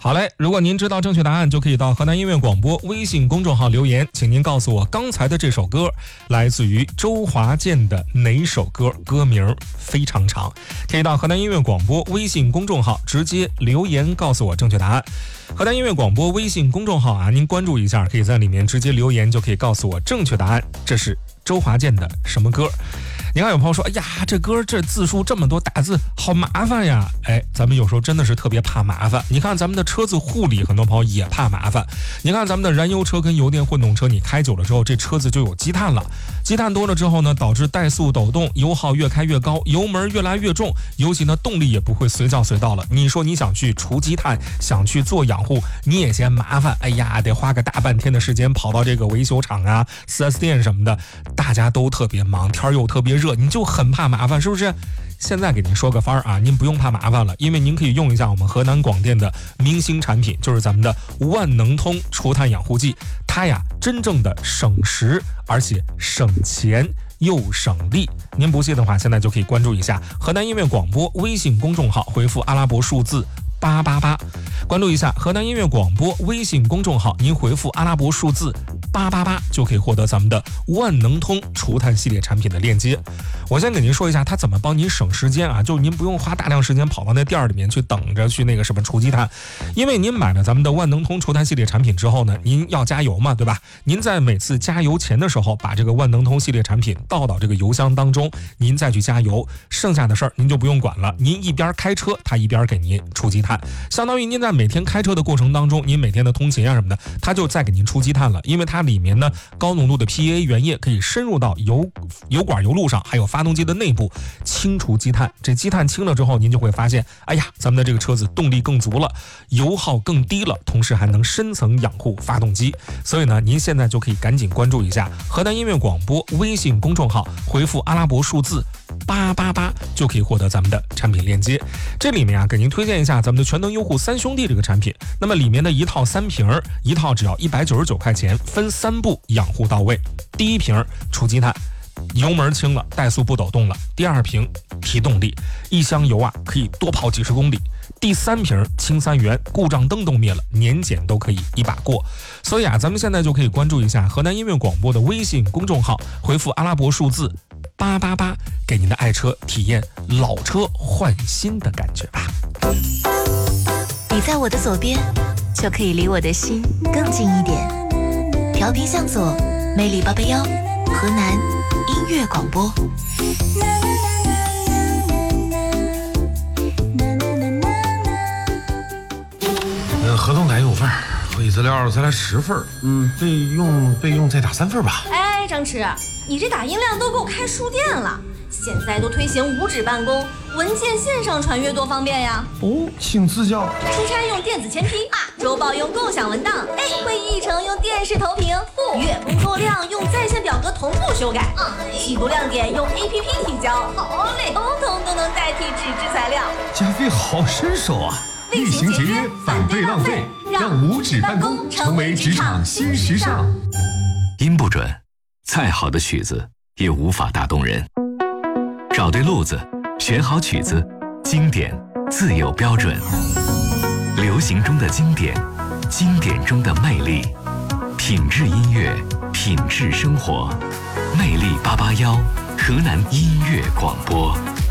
好嘞，如果您知道正确答案，就可以到河南音乐广播微信公众号留言，请您告诉我刚才的这首歌来自于周华健的哪首歌，歌名非常长，可以到河南音乐广播微信公众号直接留言告诉我正确答案。河南音乐广播微信公众号啊，您关注一下，可以在里面直接留言，就可以告诉我正确答案，这是周华健的什么歌。你看有朋友说，哎呀，这歌这字数这么多，打字好麻烦呀。哎，咱们有时候真的是特别怕麻烦。你看咱们的车子护理，很多朋友也怕麻烦。你看咱们的燃油车跟油电混动车，你开久了之后，这车子就有积碳了。积碳多了之后呢，导致怠速抖动，油耗越开越高，油门越来越重，尤其呢动力也不会随叫随到了。你说你想去除积碳，想去做养护，你也嫌麻烦。哎呀，得花个大半天的时间跑到这个维修厂啊、4S 店什么的，大家都特别忙，天又特别热，你就很怕麻烦，是不是？现在给您说个法儿啊，您不用怕麻烦了，因为您可以用一下我们河南广电的明星产品，就是咱们的万能通除碳养护剂。它呀，真正的省时，而且省钱又省力。您不信的话，现在就可以关注一下河南音乐广播微信公众号，回复阿拉伯数字888，关注一下河南音乐广播微信公众号，您回复阿拉伯数字888就可以获得咱们的万能通除碳系列产品的链接。我先给您说一下它怎么帮您省时间啊，就您不用花大量时间跑到那店儿里面去等着去那个什么除积碳，因为您买了咱们的万能通除碳系列产品之后呢，您要加油嘛，对吧？您在每次加油前的时候，把这个万能通系列产品倒到这个油箱当中，您再去加油，剩下的事儿您就不用管了，您一边开车，它一边给您除积碳，相当于您在每天开车的过程当中，您每天的通勤啊什么的，它就在给您除积碳了，因为它里面呢高浓度的 PA 原液可以深入到油管油路上，还有发动机的内部，清除积碳。这积碳清了之后，您就会发现，哎呀，咱们的这个车子动力更足了，油耗更低了，同时还能深层养护发动机。所以呢，您现在就可以赶紧关注一下河南音乐广播微信公众号，回复阿拉伯数字888就可以获得咱们的产品链接。这里面啊，给您推荐一下咱们的全能优护3兄弟这个产品。那么里面的一套3瓶，一套只要199块钱，分3步养护到位。第一瓶除积碳，油门轻了，怠速不抖动了。第二瓶提动力，一箱油啊可以多跑几十公里。第3瓶清3元，故障灯都灭了，年检都可以一把过。所以啊，咱们现在就可以关注一下河南音乐广播的微信公众号，回复阿拉伯数字888，给您的爱车体验老车换新的感觉吧。 你在我的左边，就可以离我的心更近一点。调频向左，魅力881，河南音乐广播。 合同改5份，会议资料再来10份，备用再打3份吧。 哎，张弛，你这打印量都够开书店了。现在都推行无纸办公，文件线上传阅多方便呀！ 哦，请赐教。 出差用电子签批啊，周报用共享文档，会议议程用电视投屏，月工作量用在线表格同步修改，季度亮点用 APP 提交，好嘞，通通都能代替纸质材料。 加菲好身手啊！ 厉行节约，反对浪费，让无纸办公成为职场新时尚。 音不准，再好的曲子也无法打动人。找对路子，选好曲子，经典自有标准。流行中的经典，经典中的魅力，品质音乐，品质生活。魅力881，河南音乐广播。